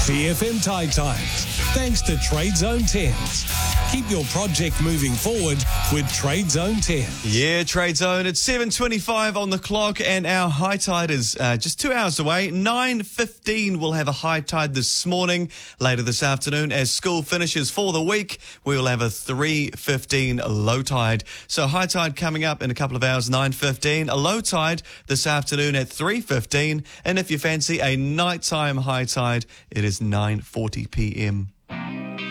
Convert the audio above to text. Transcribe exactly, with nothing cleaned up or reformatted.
B F M Tide Times, thanks to Trade Zone Tens. Keep your project moving forward with Trade Zone ten. Yeah, Trade Zone. It's seven twenty-five on the clock, and our high tide is uh, just two hours away. nine fifteen, we'll have a high tide this morning. Later this afternoon, as school finishes for the week, we will have a three fifteen low tide. So high tide coming up in a couple of hours, nine fifteen. A low tide this afternoon at three fifteen. And if you fancy a nighttime high tide, it is nine forty p.m.